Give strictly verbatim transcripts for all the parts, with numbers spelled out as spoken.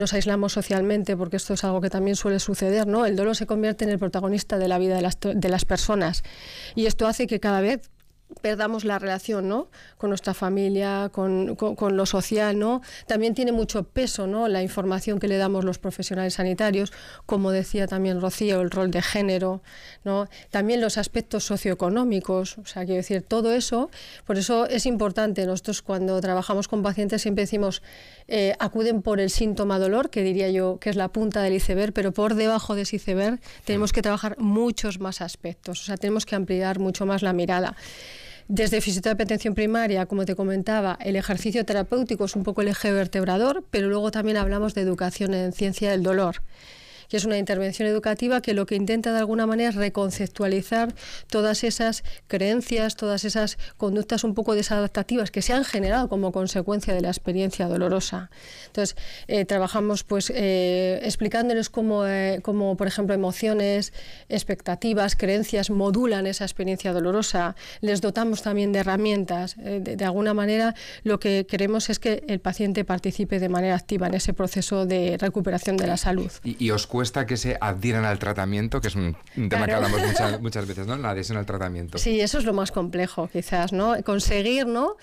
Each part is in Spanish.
nos aislamos socialmente, porque esto es algo que también suele suceder, ¿no? El dolor se convierte en el protagonista de la vida de las, de las personas, y esto hace que cada vez perdamos la relación, ¿no?, con nuestra familia, con, con, con lo social, ¿no? También tiene mucho peso, ¿no?, la información que le damos los profesionales sanitarios, como decía también Rocío, el rol de género, ¿no? También los aspectos socioeconómicos, o sea, quiero decir, todo eso. Por eso es importante, nosotros cuando trabajamos con pacientes siempre decimos, eh, acuden por el síntoma dolor, que diría yo que es la punta del iceberg, pero por debajo de ese iceberg tenemos que trabajar muchos más aspectos, o sea, tenemos que ampliar mucho más la mirada. Desde fisioterapia de atención primaria, como te comentaba, el ejercicio terapéutico es un poco el eje vertebrador, pero luego también hablamos de educación en ciencia del dolor, que es una intervención educativa que lo que intenta de alguna manera es reconceptualizar todas esas creencias, todas esas conductas un poco desadaptativas que se han generado como consecuencia de la experiencia dolorosa. Entonces, eh, trabajamos pues eh, explicándoles cómo, eh, cómo, por ejemplo, emociones, expectativas, creencias modulan esa experiencia dolorosa. Les dotamos también de herramientas. Eh, de, de alguna manera, lo que queremos es que el paciente participe de manera activa en ese proceso de recuperación de la salud. Y, y os cuesta que se adhieran al tratamiento, que es un, un tema claro. que hablamos muchas, muchas veces, ¿no? La adhesión al tratamiento. Sí, eso es lo más complejo, quizás, ¿no? Conseguir, ¿no?,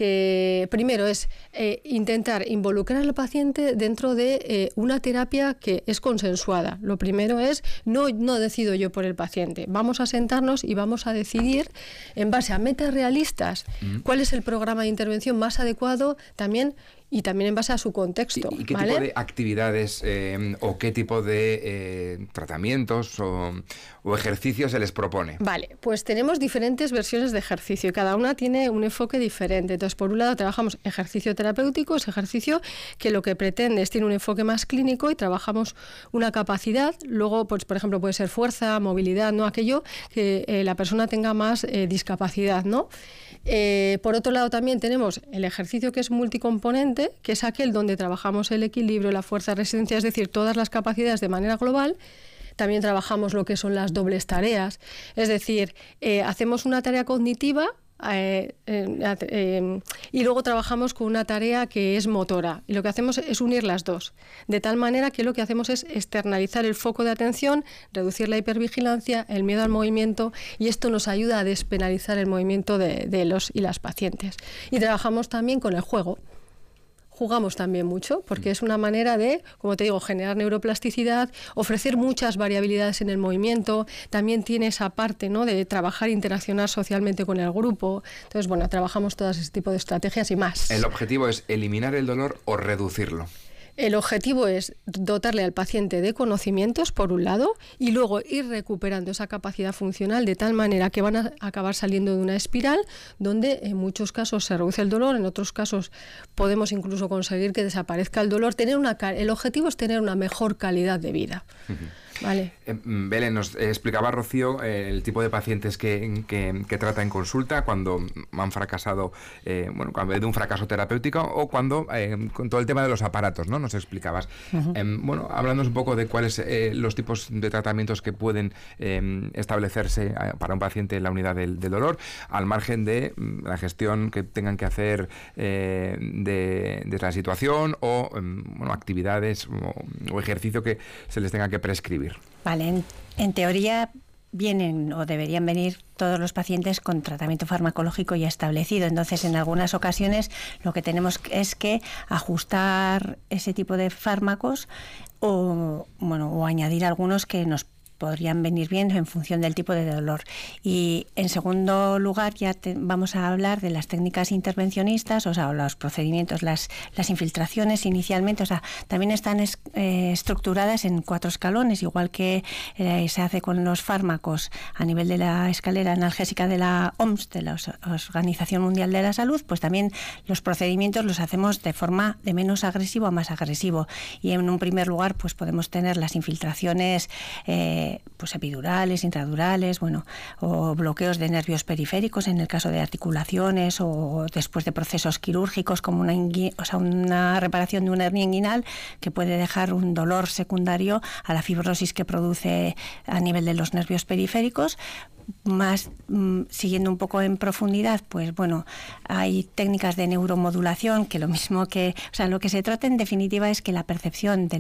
que primero es eh, intentar involucrar al paciente dentro de eh, una terapia que es consensuada. Lo primero es, no, no decido yo por el paciente, vamos a sentarnos y vamos a decidir en base a metas realistas mm. cuál es el programa de intervención más adecuado también, y también en base a su contexto. ¿Y, y qué ¿vale? tipo de actividades eh, o qué tipo de eh, tratamientos o, o ejercicios se les propone? Vale, pues tenemos diferentes versiones de ejercicio y cada una tiene un enfoque diferente. Entonces, por un lado, trabajamos ejercicio terapéutico, es ejercicio que lo que pretende es tiene un enfoque más clínico y trabajamos una capacidad. Luego, pues, por ejemplo, puede ser fuerza, movilidad, ¿no? Aquello que eh, la persona tenga más eh, discapacidad, ¿no? Eh, por otro lado, también tenemos el ejercicio que es multicomponente, que es aquel donde trabajamos el equilibrio, la fuerza, resistencia, es decir, todas las capacidades de manera global. También trabajamos lo que son las dobles tareas, es decir, eh, hacemos una tarea cognitiva eh, eh, eh, y luego trabajamos con una tarea que es motora, y lo que hacemos es unir las dos, de tal manera que lo que hacemos es externalizar el foco de atención, reducir la hipervigilancia, el miedo al movimiento, y esto nos ayuda a despenalizar el movimiento de, de los y las pacientes. Y trabajamos también con el juego. Jugamos también mucho, porque es una manera de, como te digo, generar neuroplasticidad, ofrecer muchas variabilidades en el movimiento. También tiene esa parte, ¿no?, de trabajar e interaccionar socialmente con el grupo. Entonces, bueno, trabajamos todo ese tipo de estrategias y más. ¿El objetivo es eliminar el dolor o reducirlo? El objetivo es dotarle al paciente de conocimientos, por un lado, y luego ir recuperando esa capacidad funcional de tal manera que van a acabar saliendo de una espiral donde en muchos casos se reduce el dolor, en otros casos podemos incluso conseguir que desaparezca el dolor. Tener una, el objetivo es tener una mejor calidad de vida. Uh-huh. Vale. Eh, Belén, nos explicaba Rocío eh, el tipo de pacientes que, que, que trata en consulta cuando han fracasado, eh, bueno, cuando de un fracaso terapéutico o cuando, eh, con todo el tema de los aparatos, ¿no? Nos explicabas. Uh-huh. eh, bueno, hablándonos un poco de cuáles eh, los tipos de tratamientos que pueden eh, establecerse eh, para un paciente en la unidad del, del dolor, al margen de mm, la gestión que tengan que hacer eh, de, de la situación o, eh, bueno, actividades o, o ejercicio que se les tenga que prescribir. Vale, en, en teoría vienen o deberían venir todos los pacientes con tratamiento farmacológico ya establecido. Entonces, en algunas ocasiones lo que tenemos es que ajustar ese tipo de fármacos o, bueno, o añadir algunos que nos podrían venir bien en función del tipo de dolor. Y en segundo lugar ya te, vamos a hablar de las técnicas intervencionistas, o sea, los procedimientos, las, las infiltraciones inicialmente, o sea, también están es, eh, estructuradas en cuatro escalones, igual que eh, se hace con los fármacos a nivel de la escalera analgésica de la O M S, de la Organización Mundial de la Salud, pues también los procedimientos los hacemos de forma de menos agresivo a más agresivo. Y en un primer lugar, pues podemos tener las infiltraciones eh, eh, pues epidurales, intradurales, bueno, o bloqueos de nervios periféricos en el caso de articulaciones, o después de procesos quirúrgicos como una, ingui- o sea, una reparación de una hernia inguinal que puede dejar un dolor secundario a la fibrosis que produce a nivel de los nervios periféricos. Más mm, siguiendo un poco en profundidad, pues bueno, hay técnicas de neuromodulación que lo mismo que, o sea, lo que se trata en definitiva es que la percepción del